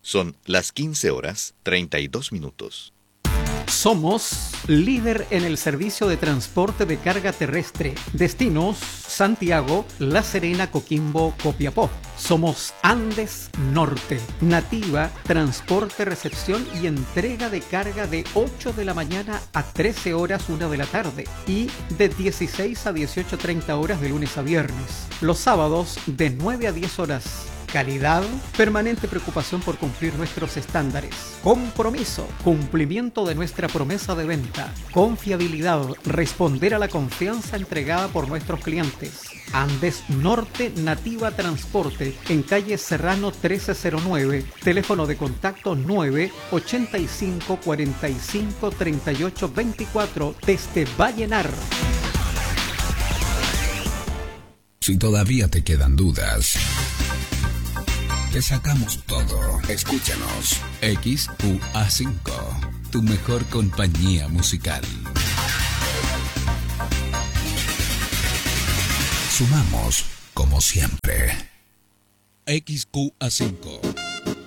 Son las 15:32. Somos líder en el servicio de transporte de carga terrestre. Destinos: Santiago, La Serena, Coquimbo, Copiapó. Somos Andes Norte. Nativa, transporte, recepción y entrega de carga de 8 de la mañana a 13 horas 1 de la tarde y de 16 a 18:30 horas de lunes a viernes. Los sábados de 9 a 10 horas. Calidad, permanente preocupación por cumplir nuestros estándares. Compromiso, cumplimiento de nuestra promesa de venta. Confiabilidad, responder a la confianza entregada por nuestros clientes. Andes Norte Nativa Transporte, en calle Serrano 1309, teléfono de contacto 985 45 38 24 desde Vallenar. Si todavía te quedan dudas, te sacamos todo. Escúchanos. XQA5, tu mejor compañía musical. Sumamos como siempre. XQA5.